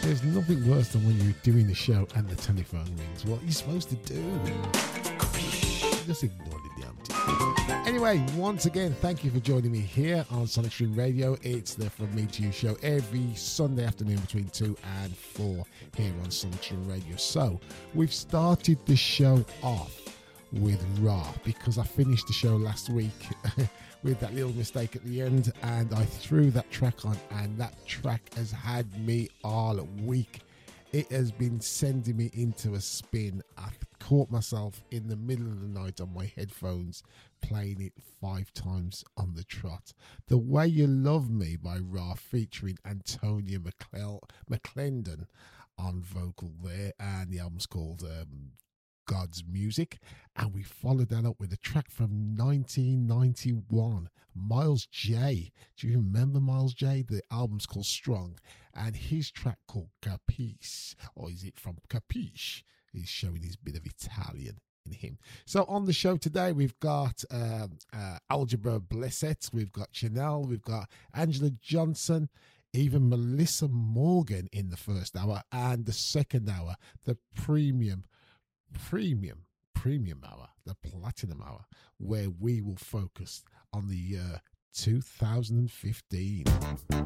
There's nothing worse than when you're doing the show and the telephone rings. What are you supposed to do? Just ignore the damn thing. Anyway, once again, thank you for joining me here on Sonic Stream Radio. It's the From Me to You show every Sunday afternoon between 2 and 4 here on Sonic Stream Radio. So, we've started the show off with Ra because I finished the show last week with that little mistake at the end, and I threw that track on, and that track has had me all week. It has been sending me into a spin. I caught myself in the middle of the night on my headphones playing it 5 times on the trot. The Way You Love Me by Ra featuring Antonia McClendon on vocal there, and the album's called God's Music. And we followed that up with a track from 1991, Miles J. Do you remember Miles J? The album's called Strong, and his track called Capiche, or is it from Capiche? He's showing his bit of Italian in him. So on the show today, we've got Algebra Blessett, we've got Chanel, we've got Angela Johnson, even Melissa Morgan in the first hour, and the second hour, the premium hour, the platinum hour, where we will focus on the year 2015.